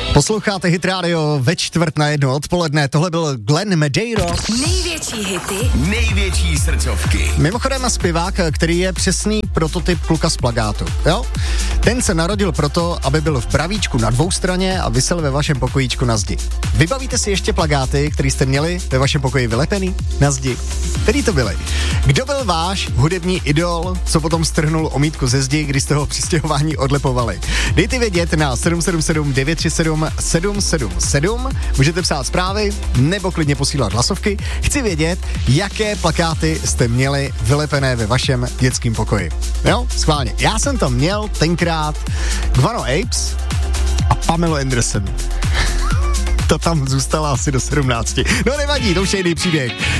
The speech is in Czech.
Posloucháte Hit Radio ve 12:45 odpoledne. Tohle byl Glenn Medeiros. Největší hity, největší srdcovky. Mimochodem zpěvák, který je přesný prototyp kluka z plagátu. Jo? Ten se narodil proto, aby byl v pravíčku na dvoustraně a visel ve vašem pokojíčku na zdi. Vybavíte si ještě plagáty, který jste měli ve vašem pokoji vylepený na zdi? Který to byly? Kdo byl váš hudební idol, co potom strhnul omítku ze zdi, když jste ho při stěhování odlepovali? Dejte vědět na 777 937 777. Můžete psát zprávy nebo klidně posílat hlasovky. Chci vědět, jaké plakáty jste měli vylepené ve vašem dětském pokoji. Jo, schválně. Já jsem tam měl tenkrát Guano Apes a Pamela Anderson. To tam zůstala asi do 17. No nevadí, to už je jiný příběh.